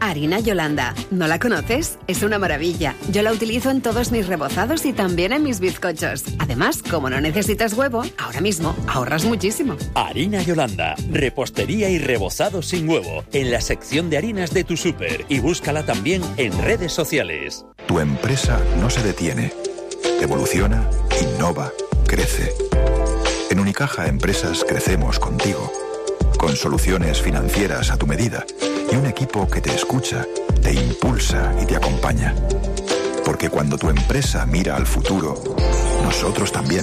Harina Yolanda. ¿No la conoces? Es una maravilla. Yo la utilizo en todos mis rebozados y también en mis bizcochos. Además, como no necesitas huevo, ahora mismo ahorras muchísimo. Harina Yolanda. Repostería y rebozado sin huevo. En la sección de harinas de tu súper. Y búscala también en redes sociales. Tu empresa no se detiene. Evoluciona, innova, crece. En Unicaja Empresas crecemos contigo. Con soluciones financieras a tu medida y un equipo que te escucha, te impulsa y te acompaña. Porque cuando tu empresa mira al futuro, nosotros también.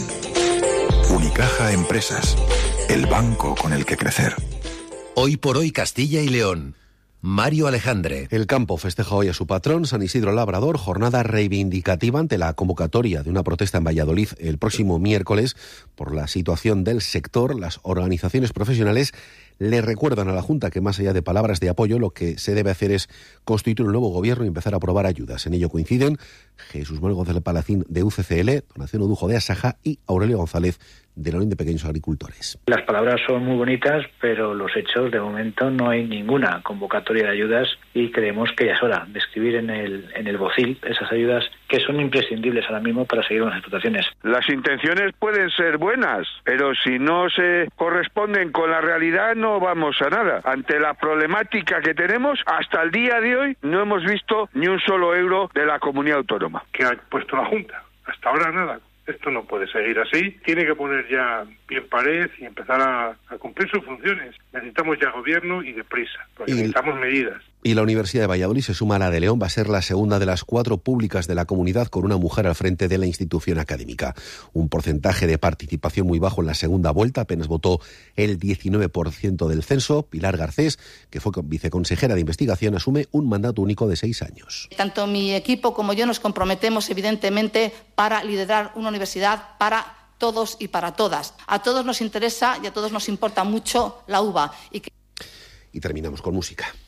Unicaja Empresas, el banco con el que crecer. Hoy por hoy Castilla y León. Mario Alejandre. El campo festeja hoy a su patrón, San Isidro Labrador, jornada reivindicativa ante la convocatoria de una protesta en Valladolid el próximo miércoles por la situación del sector. Las organizaciones profesionales le recuerdan a la Junta que más allá de palabras de apoyo, lo que se debe hacer es constituir un nuevo gobierno y empezar a aprobar ayudas. En ello coinciden Jesús Manuel González Palacín de UCCL, Donación Odujo de Asaja y Aurelio González de la Unión de Pequeños Agricultores. Las palabras son muy bonitas, pero los hechos, de momento, no hay ninguna convocatoria de ayudas y creemos que ya es hora de escribir en el BOCIL esas ayudas que son imprescindibles ahora mismo para seguir con las explotaciones. Las intenciones pueden ser buenas, pero si no se corresponden con la realidad no vamos a nada. Ante la problemática que tenemos, hasta el día de hoy no hemos visto ni un solo euro de la comunidad autónoma. ¿Qué ha puesto la Junta? Hasta ahora nada. Esto no puede seguir así. Tiene que poner ya bien pared y empezar a cumplir sus funciones. Necesitamos ya gobierno y deprisa, porque necesitamos medidas. Y la Universidad de Valladolid se suma a la de León. Va a ser la segunda de las 4 públicas de la comunidad con una mujer al frente de la institución académica. Un porcentaje de participación muy bajo en la segunda vuelta. Apenas votó el 19% del censo. Pilar Garcés, que fue viceconsejera de investigación, asume un mandato único de 6 años. Tanto mi equipo como yo nos comprometemos, evidentemente, para liderar una universidad para todos y para todas. A todos nos interesa y a todos nos importa mucho la uva. Y terminamos con música.